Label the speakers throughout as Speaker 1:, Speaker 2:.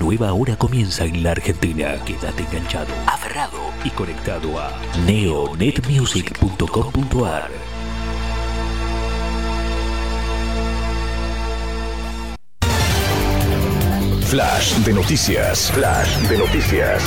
Speaker 1: nueva hora comienza en la Argentina. Quédate enganchado, aferrado y conectado a neonetmusic.com.ar.
Speaker 2: Flash de noticias. Flash de noticias.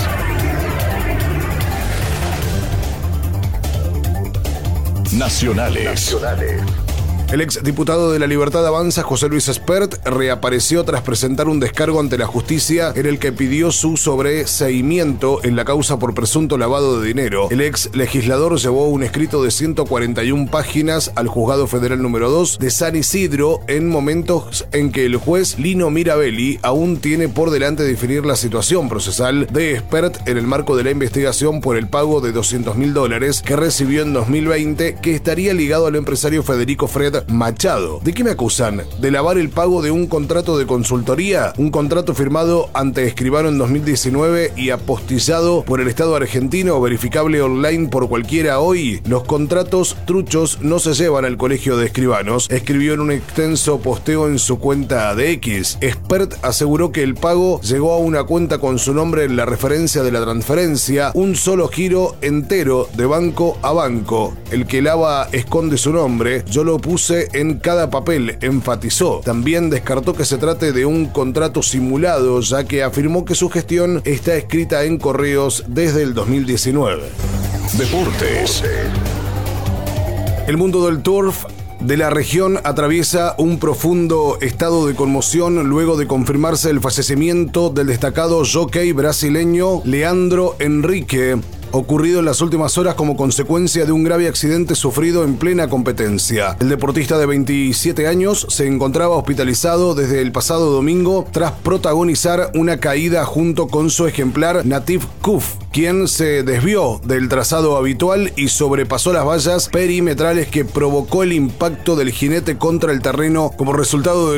Speaker 2: Nacionales. El exdiputado de La Libertad Avanza, José Luis Espert, reapareció tras presentar un descargo ante la justicia en el que pidió su sobreseimiento en la causa por presunto lavado de dinero. El ex legislador llevó un escrito de 141 páginas al Juzgado Federal número 2 de San Isidro en momentos en que el juez Lino Mirabelli aún tiene por delante definir la situación procesal de Espert en el marco de la investigación por el pago de $200.000 que recibió en 2020, que estaría ligado al empresario Federico Fred Machado. ¿De qué me acusan? ¿De lavar el pago de un contrato de consultoría? Un contrato firmado ante Escribano en 2019 y apostillado por el Estado argentino, verificable online por cualquiera hoy. Los contratos truchos no se llevan al colegio de escribanos, escribió en un extenso posteo en su cuenta de X. Espert aseguró que el pago llegó a una cuenta con su nombre en la referencia de la transferencia, un solo giro entero de banco a banco. El que lava esconde su nombre, yo lo puse en cada papel, enfatizó. También descartó que se trate de un contrato simulado, ya que afirmó que su gestión está escrita en correos desde el 2019. Deportes. El mundo del turf de la región atraviesa un profundo estado de conmoción luego de confirmarse el fallecimiento del destacado jockey brasileño Leandro Henrique, ocurrido en las últimas horas como consecuencia de un grave accidente sufrido en plena competencia. El deportista de 27 años se encontraba hospitalizado desde el pasado domingo tras protagonizar una caída junto con su ejemplar Natif Kuf, quien se desvió del trazado habitual y sobrepasó las vallas perimetrales que provocó el impacto del jinete contra el terreno como resultado del